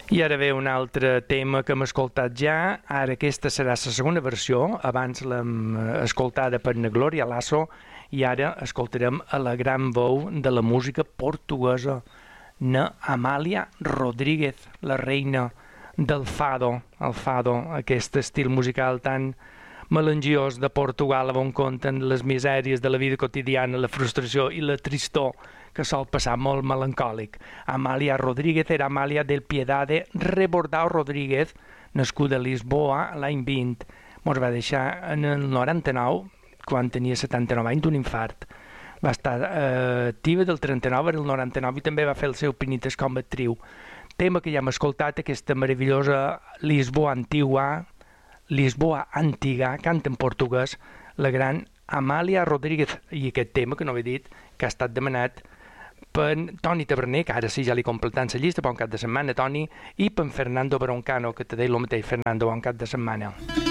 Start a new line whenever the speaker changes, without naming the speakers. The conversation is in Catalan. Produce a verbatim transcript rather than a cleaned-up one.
I ara ve un altre tema que hem escoltat ja, ara aquesta serà la segona versió, abans l'hem escoltada per na Gloria Lasso i ara escoltarem a la gran veu de la música portuguesa, na Amália Rodríguez, la reina del fado, el fado, aquest estil musical tan melangiós de Portugal on conten les misèries de la vida quotidiana, la frustració i la tristor que sol passar molt melancòlic. Amália Rodríguez era Amália del Piedade Rebordao Rodríguez, nascuda a Lisboa l'any vint. Ens va deixar en el noranta-nou, quan tenia setanta-nou anys, d'un infart. Va estar eh, activa del trenta-nou al noranta-nou i també va fer el seu pinites com a actriu. Tema que ja hem escoltat, aquesta meravellosa Lisboa Antigua, Lisboa Antiga, canta en portuguès, la gran Amália Rodríguez. I aquest tema, que no he dit, que ha estat demanat per Toni Taverner, que ara sí ja li completant la llista, bon cap de setmana, Toni, i per Fernando Broncano, que te deia el mateix, Fernando, bon cap de setmana.